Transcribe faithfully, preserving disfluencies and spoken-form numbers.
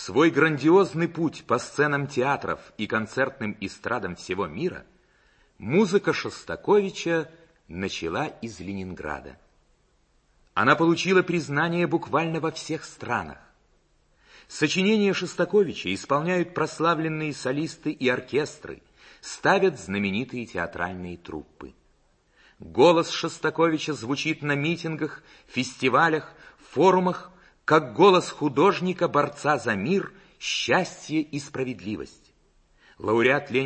Свой грандиозный путь по сценам театров и концертным эстрадам всего мира музыка Шостаковича начала из Ленинграда. Она получила признание буквально во всех странах. Сочинения Шостаковича исполняют прославленные солисты и оркестры, ставят знаменитые театральные труппы. Голос Шостаковича звучит на митингах, фестивалях, форумах, как голос художника-борца за мир, счастье и справедливость. Лауреат Ленинского